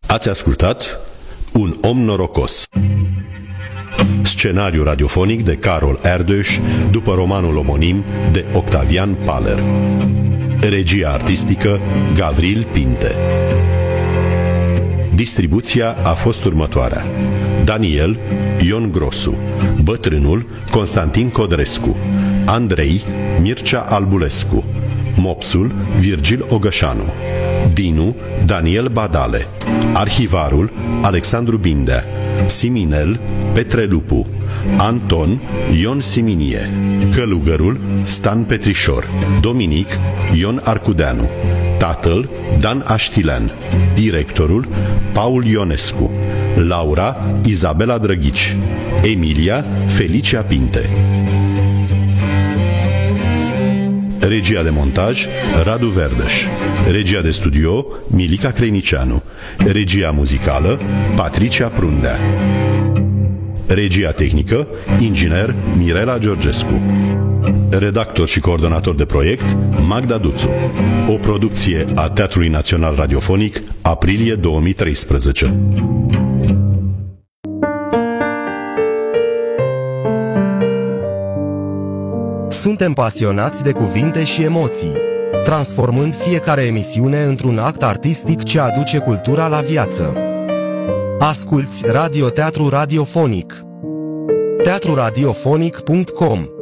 Ați ascultat Un om norocos. Scenariu radiofonic de Carol Erdős după romanul omonim de Octavian Paler. Regia artistică Gavril Pinte. Distribuția a fost următoarea: Daniel Ion Grosu, Bătrânul Constantin Codrescu, Andrei Mircea Albulescu, Mopsul Virgil Ogășanu, Dinu Daniel Badale, Arhivarul Alexandru Bindea, Siminel Petre Lupu, Anton Ion Siminie, Călugărul Stan Petrișor, Dominic Ion Arcudeanu, Tatăl Dan Aștilean, Directorul Paul Ionescu, Laura Izabela Drăghici, Emilia Felicia Pinte. Regia de montaj Radu Verdeș. Regia de studio Milica Crenicianu. Regia muzicală Patricia Prundea. Regia tehnică inginer Mirela Georgescu. Redactor și coordonator de proiect Magda Duțu. O producție a Teatrului Național Radiofonic, aprilie 2013. Suntem pasionați de cuvinte și emoții, transformând fiecare emisiune într-un act artistic ce aduce cultura la viață. Asculți Radioteatru Radiofonic. teatruradiofonic.com